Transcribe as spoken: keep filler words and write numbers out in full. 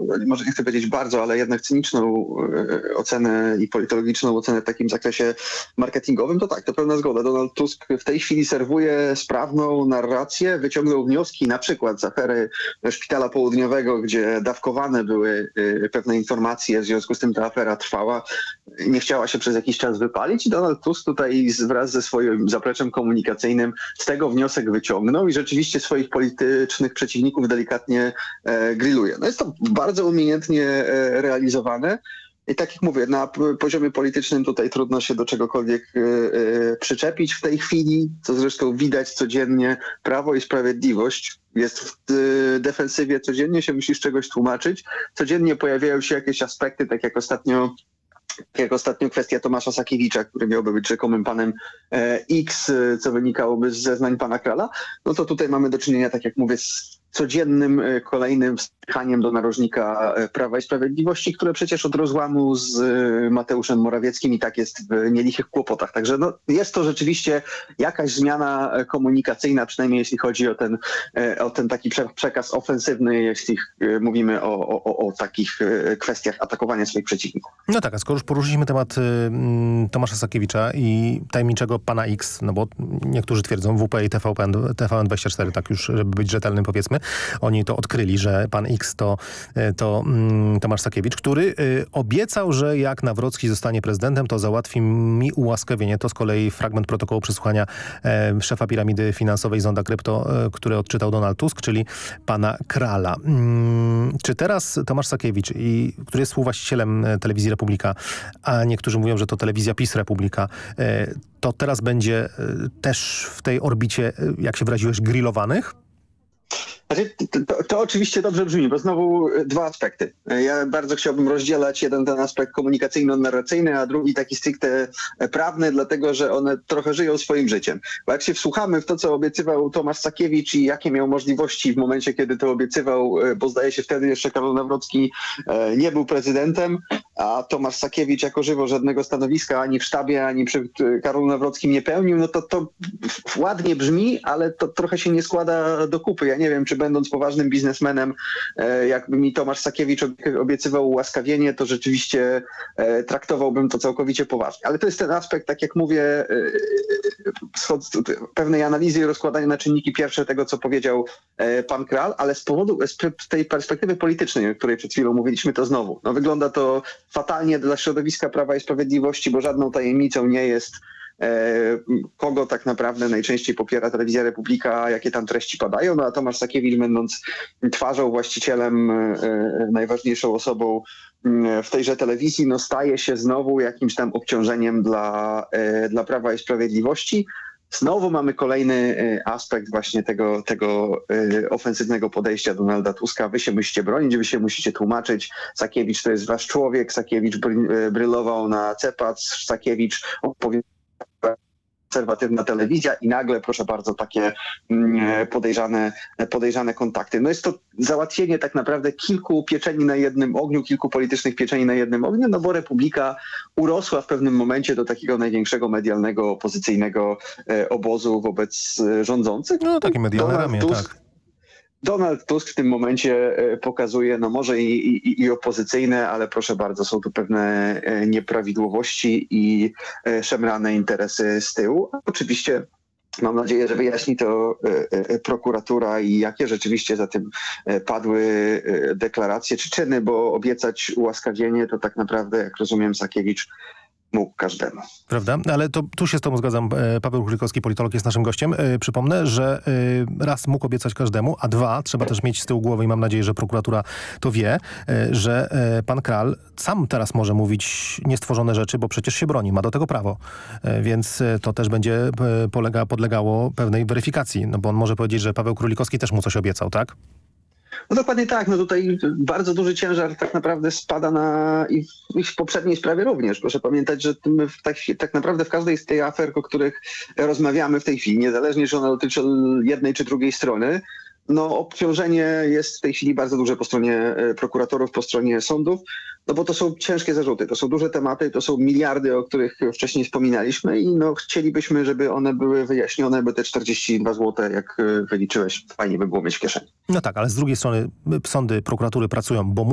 może nie chcę powiedzieć bardzo, ale jednak cyniczną ocenę i politologiczną ocenę w takim zakresie marketingowym, to tak, to pełna zgoda. Donald Tusk w tej chwili serwuje sprawną narrację, wyciągnął wnioski na przykład z afery Szpitala Południowego, gdzie dawkowane były pewne informacje, w związku z tym ta afera trwała, nie chciała się przez jakiś czas wypalić i Donald Tusk tutaj wraz ze swoim zapleczem komunikacyjnym z tego wniosek wyciągnął i rzeczywiście swoich politycznych przeciwników delikatnie e, grilluje. No jest to bardzo umiejętnie e, realizowane. I tak jak mówię, na poziomie politycznym tutaj trudno się do czegokolwiek y, y, przyczepić w tej chwili, co zresztą widać codziennie. Prawo i Sprawiedliwość jest w y, defensywie, codziennie się musisz czegoś tłumaczyć, codziennie pojawiają się jakieś aspekty, tak jak ostatnio jak ostatnio kwestia Tomasza Sakiewicza, który miałby być rzekomym panem e, X, co wynikałoby z zeznań pana Krala, no to tutaj mamy do czynienia, tak jak mówię, z codziennym e, kolejnym wpychaniem do narożnika e, Prawa i Sprawiedliwości, które przecież od rozłamu z e, Mateuszem Morawieckim i tak jest w nielichych kłopotach. Także no, jest to rzeczywiście jakaś zmiana komunikacyjna, przynajmniej jeśli chodzi o ten, e, o ten taki prze, przekaz ofensywny, jeśli e, mówimy o, o, o takich e, kwestiach atakowania swoich przeciwników. No tak, a skoro już poruszyliśmy temat y, Tomasza Sakiewicza i tajemniczego pana X, no bo niektórzy twierdzą, W P i T V N, T V N dwadzieścia cztery, tak już, żeby być rzetelnym powiedzmy, oni to odkryli, że pan X to, to y, Tomasz Sakiewicz, który y, obiecał, że jak Nawrocki zostanie prezydentem, to załatwi mi ułaskawienie. To z kolei fragment protokołu przesłuchania y, szefa piramidy finansowej Zonda Krypto, y, który odczytał Donald Tusk, czyli pana Krala. Y, czy teraz Tomasz Sakiewicz, i, który jest współwłaścicielem telewizji Republika, a niektórzy mówią, że to telewizja PiS Republika, to teraz będzie też w tej orbicie, jak się wyraziłeś, grillowanych? Znaczy, to, to oczywiście dobrze brzmi, bo znowu dwa aspekty. Ja bardzo chciałbym rozdzielać jeden ten aspekt komunikacyjno-narracyjny, a drugi taki stricte prawny, dlatego że one trochę żyją swoim życiem. Bo jak się wsłuchamy w to, co obiecywał Tomasz Sakiewicz i jakie miał możliwości w momencie, kiedy to obiecywał, bo zdaje się wtedy jeszcze Karol Nawrocki nie był prezydentem, a Tomasz Sakiewicz jako żywo żadnego stanowiska ani w sztabie, ani przy Karolu Nawrockim nie pełnił, no to to ładnie brzmi, ale to trochę się nie składa do kupy. Ja nie wiem, czy będąc poważnym biznesmenem, jakby mi Tomasz Sakiewicz obiecywał ułaskawienie, to rzeczywiście traktowałbym to całkowicie poważnie. Ale to jest ten aspekt, tak jak mówię, pewnej analizy i rozkładania na czynniki pierwsze tego, co powiedział pan Kral, ale z powodu z tej perspektywy politycznej, o której przed chwilą mówiliśmy, to znowu. No, wygląda to fatalnie dla środowiska Prawa i Sprawiedliwości, bo żadną tajemnicą nie jest, kogo tak naprawdę najczęściej popiera telewizja Republika, jakie tam treści padają, no a Tomasz Sakiewicz, będąc twarzą, właścicielem, najważniejszą osobą w tejże telewizji, no staje się znowu jakimś tam obciążeniem dla, dla Prawa i Sprawiedliwości. Znowu mamy kolejny aspekt właśnie tego, tego ofensywnego podejścia Donalda Tuska. Wy się musicie bronić, wy się musicie tłumaczyć. Sakiewicz to jest wasz człowiek, Sakiewicz brylował na Cepac, Sakiewicz opowiedział konserwatywna telewizja i nagle, proszę bardzo, takie podejrzane, podejrzane kontakty. No jest to załatwienie tak naprawdę kilku pieczeni na jednym ogniu, kilku politycznych pieczeni na jednym ogniu, no bo Republika urosła w pewnym momencie do takiego największego medialnego, opozycyjnego obozu wobec rządzących. No takie medialne Donald ramię, Tusk, tak. Donald Tusk w tym momencie pokazuje, no może i, i, i opozycyjne, ale proszę bardzo, są tu pewne nieprawidłowości i szemrane interesy z tyłu. Oczywiście mam nadzieję, że wyjaśni to prokuratura i jakie rzeczywiście za tym padły deklaracje czy czyny, bo obiecać ułaskawienie to tak naprawdę, jak rozumiem, Sakiewicz mógł każdemu. Prawda? Ale to tu się z tobą zgadzam. Paweł Królikowski, politolog, jest naszym gościem. Przypomnę, że raz mógł obiecać każdemu, a dwa, trzeba też mieć z tyłu głowy i mam nadzieję, że prokuratura to wie, że pan Kral sam teraz może mówić niestworzone rzeczy, bo przecież się broni, ma do tego prawo. Więc to też będzie polega, podlegało pewnej weryfikacji, no bo on może powiedzieć, że Paweł Królikowski też mu coś obiecał, tak? No dokładnie tak. No tutaj bardzo duży ciężar tak naprawdę spada na i w, i w poprzedniej sprawie również. Proszę pamiętać, że my w tak, tak naprawdę w każdej z tych afer, o których rozmawiamy w tej chwili, niezależnie, czy one dotyczą jednej czy drugiej strony, no obciążenie jest w tej chwili bardzo duże po stronie prokuratorów, po stronie sądów, no bo to są ciężkie zarzuty, to są duże tematy, to są miliardy, o których wcześniej wspominaliśmy i no chcielibyśmy, żeby one były wyjaśnione, by te czterdzieści dwa złote, jak wyliczyłeś, fajnie by było mieć w kieszeni. No tak, ale z drugiej strony sądy, prokuratury pracują, bo